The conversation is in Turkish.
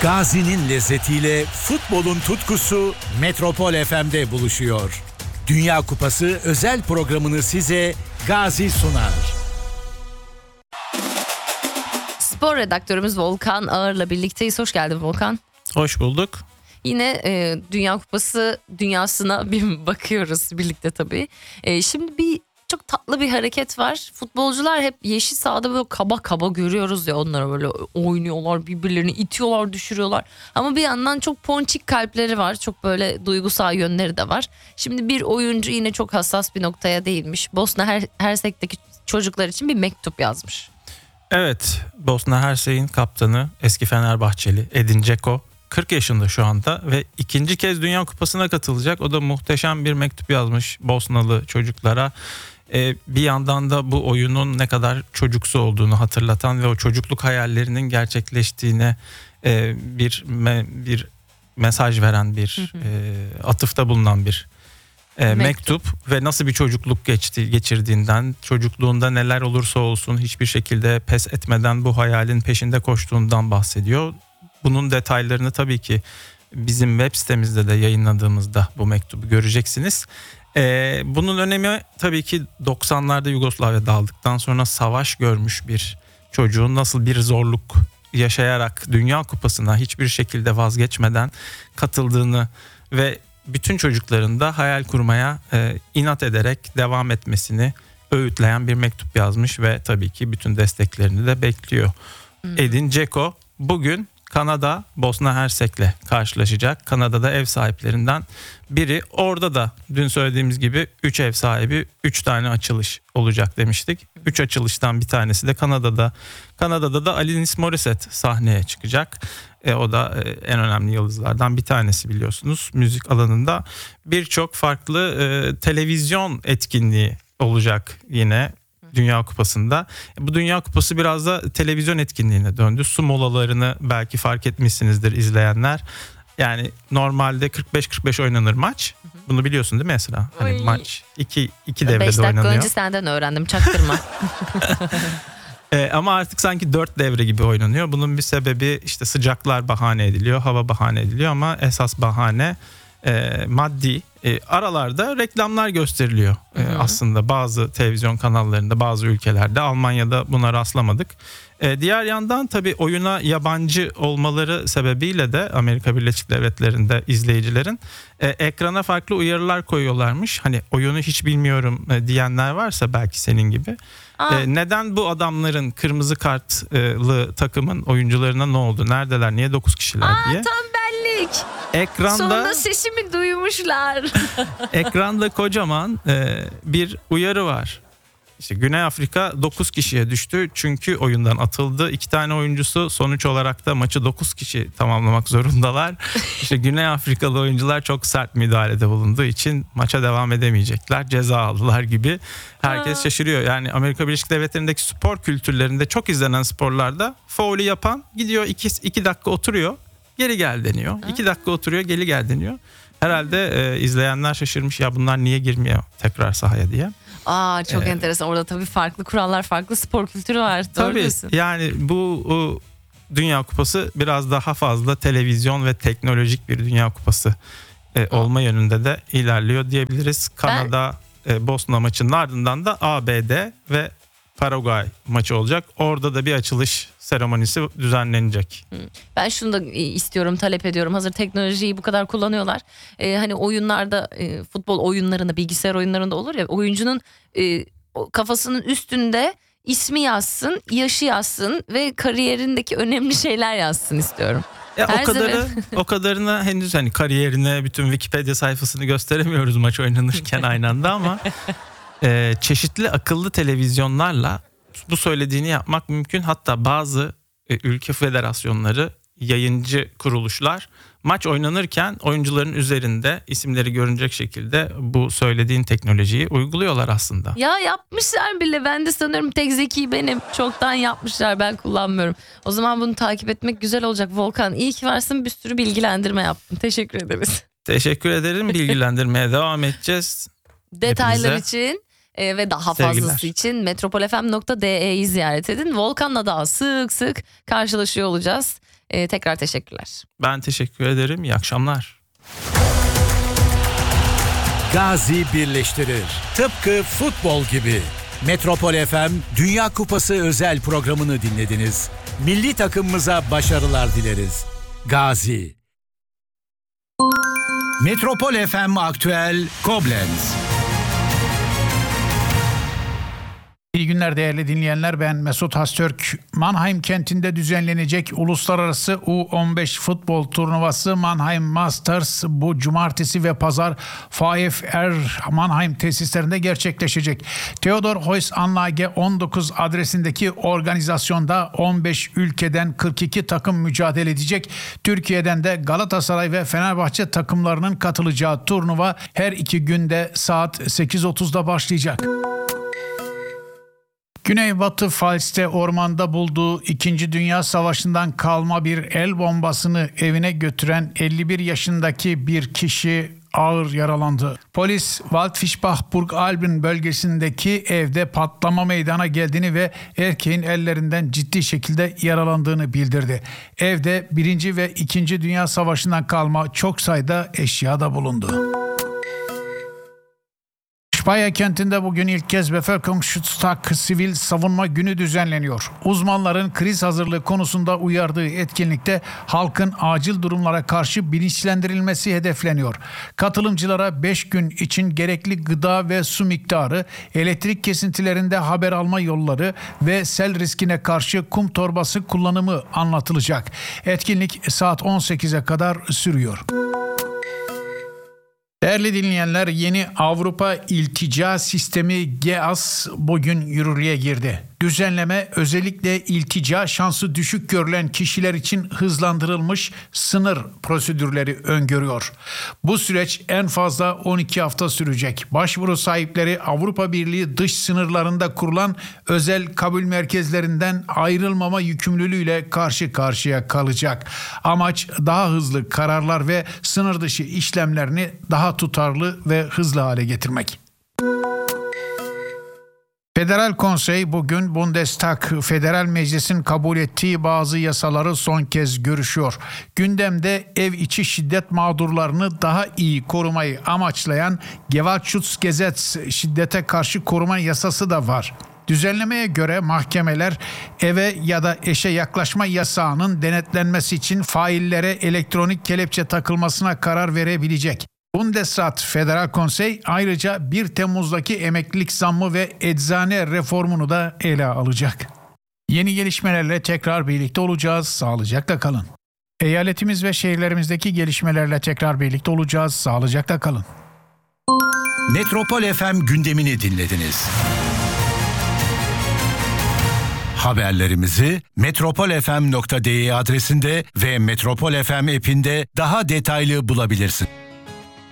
Gazi'nin lezzetiyle futbolun tutkusu Metropol FM'de buluşuyor. Dünya Kupası özel programını size Gazi sunar. Spor redaktörümüz Volkan Ağır'la birlikteyiz. Hoş geldin Volkan. Hoş bulduk. Yine Dünya Kupası dünyasına bir bakıyoruz birlikte tabii. Şimdi çok tatlı bir hareket var. Futbolcular hep yeşil sahada böyle kaba kaba görüyoruz ya, onları böyle oynuyorlar, birbirlerini itiyorlar, düşürüyorlar. Ama bir yandan çok ponçik kalpleri var. Çok böyle duygusal yönleri de var. Şimdi bir oyuncu yine çok hassas bir noktaya değinmiş. Bosna Hersek'teki çocuklar için bir mektup yazmış. Evet, Bosna Hersek'in kaptanı eski Fenerbahçeli Edin Dzeko 40 yaşında şu anda ve ikinci kez Dünya Kupası'na katılacak. O da muhteşem bir mektup yazmış Bosnalı çocuklara. Bir yandan da bu oyunun ne kadar çocuksu olduğunu hatırlatan ve o çocukluk hayallerinin gerçekleştiğine bir mesaj veren bir atıfta bulunan bir mektup ve nasıl bir çocukluk geçirdiğinden, çocukluğunda neler olursa olsun hiçbir şekilde pes etmeden bu hayalin peşinde koştuğundan bahsediyor. Bunun detaylarını tabii ki bizim web sitemizde de yayınladığımızda bu mektubu göreceksiniz. Bunun önemi tabii ki 90'larda Yugoslavya dağıldıktan sonra savaş görmüş bir çocuğun nasıl bir zorluk yaşayarak Dünya Kupası'na hiçbir şekilde vazgeçmeden katıldığını ve bütün çocukların da hayal kurmaya inat ederek devam etmesini öğütleyen bir mektup yazmış ve tabii ki bütün desteklerini de bekliyor. Edin Dzeko bugün Kanada Bosna Hersek'le karşılaşacak. Kanada'da ev sahiplerinden biri. Orada da dün söylediğimiz gibi 3 ev sahibi, 3 tane açılış olacak demiştik. 3 açılıştan bir tanesi de Kanada'da. Kanada'da da Alanis Morissette sahneye çıkacak. O da en önemli yıldızlardan bir tanesi biliyorsunuz. Müzik alanında birçok farklı televizyon etkinliği olacak yine Dünya Kupası'nda. Bu Dünya Kupası biraz da televizyon etkinliğine döndü. Su molalarını belki fark etmişsinizdir izleyenler. Yani normalde 45-45 oynanır maç. Bunu biliyorsun değil mi Esra? Hani maç iki devrede oynanıyor. 5 dakika önce senden öğrendim, çaktırma. Ama artık sanki 4 devre gibi oynanıyor. Bunun bir sebebi işte sıcaklar bahane ediliyor, hava bahane ediliyor ama esas bahane maddi. Aralarda reklamlar gösteriliyor aslında bazı televizyon kanallarında, bazı ülkelerde. Almanya'da buna rastlamadık. Diğer yandan tabii oyuna yabancı olmaları sebebiyle de Amerika Birleşik Devletleri'nde izleyicilerin ekrana farklı uyarılar koyuyorlarmış. Hani oyunu hiç bilmiyorum diyenler varsa belki senin gibi. Neden bu adamların kırmızı kartlı takımın oyuncularına ne oldu? Neredeler? Niye 9 kişiler diye. Tam benlik. Ekranda sonunda sesimi duymuşlar. Ekranda kocaman bir uyarı var. İşte Güney Afrika 9 kişiye düştü çünkü oyundan atıldı. 2 tane oyuncusu sonuç olarak da maçı 9 kişi tamamlamak zorundalar. İşte Güney Afrikalı oyuncular çok sert müdahalede bulunduğu için maça devam edemeyecekler. Ceza aldılar gibi. Herkes şaşırıyor. Yani Amerika Birleşik Devletleri'ndeki spor kültürlerinde çok izlenen sporlarda faulü yapan gidiyor 2 dakika oturuyor. Geri gel deniyor. 2 dakika oturuyor, geri gel deniyor. Herhalde izleyenler şaşırmış ya bunlar niye girmiyor tekrar sahaya diye. Çok enteresan. Orada tabii farklı kurallar, farklı spor kültürü var. Doğru diyorsun. Yani bu Dünya Kupası biraz daha fazla televizyon ve teknolojik bir Dünya Kupası olma yönünde de ilerliyor diyebiliriz. Kanada Bosna maçının ardından da ABD ve Paraguay maçı olacak. Orada da bir açılış seremonisi düzenlenecek. Ben şunu da istiyorum, talep ediyorum. Hazır teknolojiyi bu kadar kullanıyorlar. Hani oyunlarda, futbol oyunlarında, bilgisayar oyunlarında olur ya, oyuncunun kafasının üstünde ismi yazsın, yaşı yazsın ve kariyerindeki önemli şeyler yazsın istiyorum. O kadarına henüz hani kariyerine bütün Wikipedia sayfasını gösteremiyoruz maç oynanırken aynı anda ama çeşitli akıllı televizyonlarla bu söylediğini yapmak mümkün. Hatta bazı ülke federasyonları, yayıncı kuruluşlar maç oynanırken oyuncuların üzerinde isimleri görünecek şekilde bu söylediğin teknolojiyi uyguluyorlar aslında. Ya yapmışlar bile. Ben de sanıyorum tek zeki benim. Çoktan yapmışlar, ben kullanmıyorum. O zaman bunu takip etmek güzel olacak. Volkan, iyi ki varsın, bir sürü bilgilendirme yaptın. Teşekkür ederiz. Teşekkür ederim. Bilgilendirmeye devam edeceğiz. Detaylar Hepinize için ve daha sevgiler. fazlası için metropolfm.de'yi ziyaret edin. Volkan'la daha sık sık karşılaşıyor olacağız. Tekrar teşekkürler. Ben teşekkür ederim. İyi akşamlar. Gazi birleştirir. Tıpkı futbol gibi. Metropol FM Dünya Kupası özel programını dinlediniz. Milli takımımıza başarılar dileriz. Gazi. Metropol FM Aktüel Koblenz. İyi günler değerli dinleyenler, ben Mesut Hastürk. Mannheim kentinde düzenlenecek uluslararası U15 futbol turnuvası Mannheim Masters bu cumartesi ve pazar VfR Mannheim tesislerinde gerçekleşecek. Theodor Heuss Anlage 19 adresindeki organizasyonda 15 ülkeden 42 takım mücadele edecek. Türkiye'den de Galatasaray ve Fenerbahçe takımlarının katılacağı turnuva her iki günde saat 8.30'da başlayacak. Güneybatı Pfalz'te ormanda bulduğu 2. Dünya Savaşı'ndan kalma bir el bombasını evine götüren 51 yaşındaki bir kişi ağır yaralandı. Polis Waldfischbach-Burgalben bölgesindeki evde patlama meydana geldiğini ve erkeğin ellerinden ciddi şekilde yaralandığını bildirdi. Evde 1. ve 2. Dünya Savaşı'ndan kalma çok sayıda eşya da bulundu. Speyer kentinde bugün ilk kez Bevölkerungsschutztag Sivil Savunma Günü düzenleniyor. Uzmanların kriz hazırlığı konusunda uyardığı etkinlikte halkın acil durumlara karşı bilinçlendirilmesi hedefleniyor. Katılımcılara 5 gün için gerekli gıda ve su miktarı, elektrik kesintilerinde haber alma yolları ve sel riskine karşı kum torbası kullanımı anlatılacak. Etkinlik saat 18'e kadar sürüyor. Değerli dinleyenler, yeni Avrupa İltica Sistemi GEAS bugün yürürlüğe girdi. Düzenleme özellikle iltica şansı düşük görülen kişiler için hızlandırılmış sınır prosedürleri öngörüyor. Bu süreç en fazla 12 hafta sürecek. Başvuru sahipleri Avrupa Birliği dış sınırlarında kurulan özel kabul merkezlerinden ayrılmama yükümlülüğüyle karşı karşıya kalacak. Amaç daha hızlı kararlar ve sınır dışı işlemlerini daha tutarlı ve hızlı hale getirmek. Federal Konsey bugün Bundestag Federal Meclis'in kabul ettiği bazı yasaları son kez görüşüyor. Gündemde ev içi şiddet mağdurlarını daha iyi korumayı amaçlayan Gewaltschutzgesetz şiddete karşı koruma yasası da var. Düzenlemeye göre mahkemeler eve ya da eşe yaklaşma yasağının denetlenmesi için faillere elektronik kelepçe takılmasına karar verebilecek. Bundesrat Federal Konsey ayrıca 1 Temmuz'daki emeklilik zammı ve eczane reformunu da ele alacak. Yeni gelişmelerle tekrar birlikte olacağız. Sağlıcakla kalın. Eyaletimiz ve şehirlerimizdeki gelişmelerle tekrar birlikte olacağız. Sağlıcakla kalın. Metropol FM gündemini dinlediniz. Haberlerimizi metropolfm.de adresinde ve Metropol FM app'inde daha detaylı bulabilirsin.